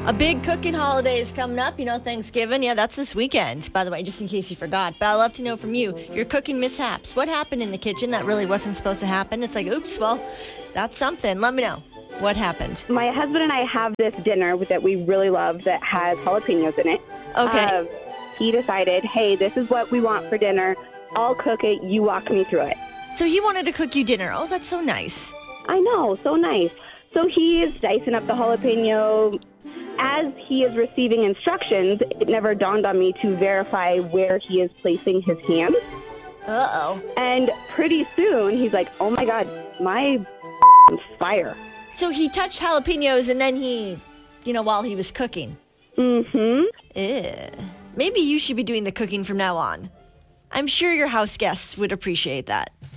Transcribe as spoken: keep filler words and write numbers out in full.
A big cooking holiday is coming up. You know, Thanksgiving. Yeah, that's this weekend, by the way, just in case you forgot. But I'd love to know from you, your cooking mishaps. What happened in the kitchen that really wasn't supposed to happen? It's like, oops, well, that's something. Let me know. What happened? My husband and I have this dinner that we really love that has jalapenos in it. Okay. Uh, he decided, hey, this is what we want for dinner. I'll cook it. You walk me through it. So he wanted to cook you dinner. Oh, that's so nice. I know. So nice. So he is dicing up the jalapeno. As he is receiving instructions, it never dawned on me to verify where he is placing his hand. Uh-oh. And pretty soon, he's like, oh, my God, my fire. So he touched jalapenos and then he, you know, while he was cooking. Mm-hmm. Ew. Maybe you should be doing the cooking from now on. I'm sure your house guests would appreciate that.